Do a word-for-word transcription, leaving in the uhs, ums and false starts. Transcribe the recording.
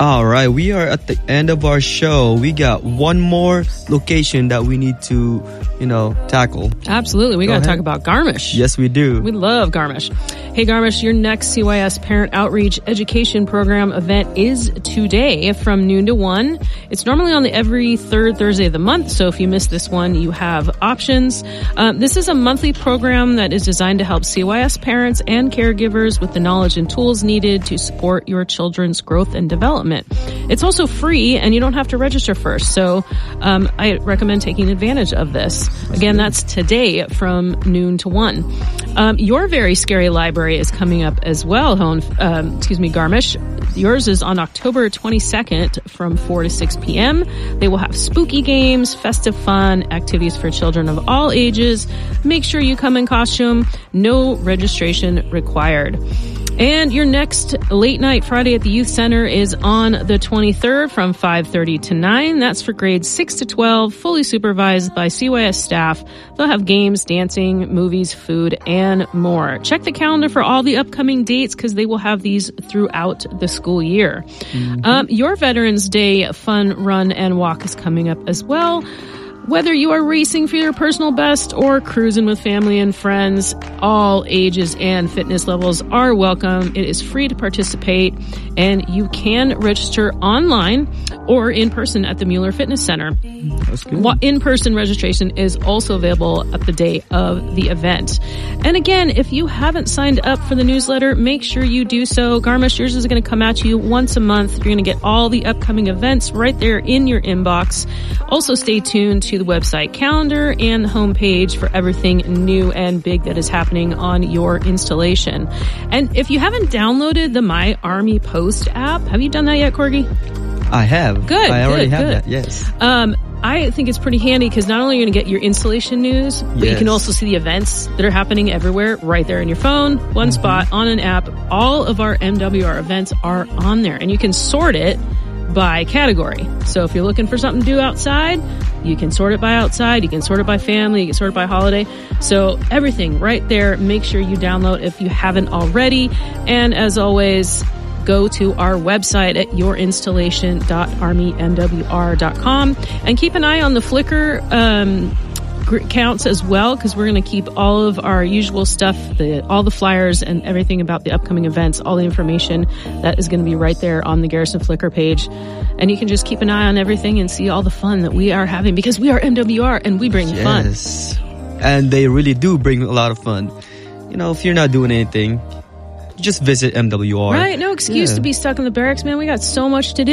All right, we are at the end of our show. We got one more location that we need to, you know, tackle. Absolutely. We Go got to ahead. talk about Garmisch. Yes, we do. We love Garmisch. Hey, Garmisch, your next C Y S Parent Outreach Education Program event is today from noon to one. It's normally on the every third Thursday of the month, so if you miss this one, you have options. Um, this is a monthly program that is designed to help C Y S parents and caregivers with the knowledge and tools needed to support your children's growth and development. It's also free, and you don't have to register first, so um, I recommend taking advantage of this. Again, that's today from noon to one. Um, your very scary library is coming up as well, Hone, um, excuse me, Garmisch. Yours is on October twenty-second from four to six p.m. They will have spooky games, festive fun, activities for children of all ages. Make sure you come in costume. No registration required. And your next late night Friday at the Youth Center is on the twenty-third from five thirty to nine. That's for grades six to twelve, fully supervised by C Y S staff. They'll have games, dancing, movies, food, and more. Check the calendar for all the upcoming dates because they will have these throughout the school year. Mm-hmm. Um, your Veterans Day fun run and walk is coming up as well. Whether you are racing for your personal best or cruising with family and friends, all ages and fitness levels are welcome. It is free to participate, and you can register online or in person at the Mueller Fitness Center. That's good. In-person registration is also available at the day of the event. And again, if you haven't signed up for the newsletter, make sure you do so. Garmisch, yours is going to come at you once a month. You're going to get all the upcoming events right there in your inbox. Also, stay tuned to the website calendar and the homepage for everything new and big that is happening on your installation. And if you haven't downloaded the My Army Post app, have you done that yet, Corgi? I have. Good. I already good, have good. that, yes. Um, I think it's pretty handy because not only are you going to get your installation news, but Yes. you can also see the events that are happening everywhere right there in your phone, one Mm-hmm. spot on an app. All of our M W R events are on there, and you can sort it by category. So if you're looking for something to do outside, you can sort it by outside, you can sort it by family, you can sort it by holiday. So everything right there. Make sure you download if you haven't already. And as always, go to our website at your installation dot army m w r dot com and keep an eye on the Flickr um, counts as well, because we're going to keep all of our usual stuff, the all the flyers and everything about the upcoming events, all the information that is going to be right there on the Garrison Flickr page. And you can just keep an eye on everything and see all the fun that we are having, because we are M W R and we bring fun. Yes. And they really do bring a lot of fun. You know, if you're not doing anything, just visit M W R. Right? No excuse Yeah. to be stuck in the barracks, man. We got so much to do.